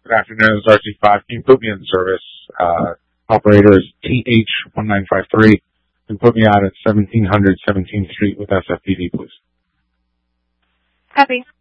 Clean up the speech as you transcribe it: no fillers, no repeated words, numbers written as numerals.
Good afternoon, it's RC5. Can you put me in service? Operator is TH1953. And put me out at 1700 17th Street with SFPD, please. Copy.